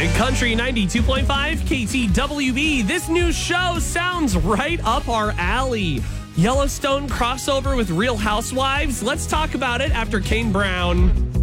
Country 92.5 KTWB. This new show sounds right up our alley. Yellowstone crossover with Real Housewives. Let's talk about it after Kane Brown.